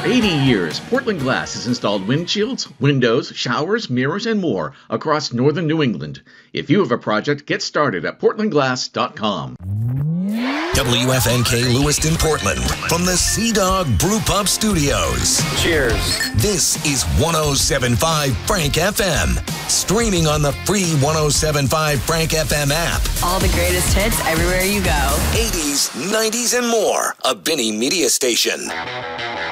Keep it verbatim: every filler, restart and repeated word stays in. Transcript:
eighty years, Portland Glass has installed windshields, windows, showers, mirrors, and more across northern New England. If you have a project, get started at portland glass dot com. W F N K Lewiston, Portland, from the Sea Dog Brew Pub Studios. Cheers. This is one oh seven point five Frank F M, streaming on the free one oh seven point five Frank F M app. All the greatest hits everywhere you go. eighties, nineties, and more. A Benny Media Station.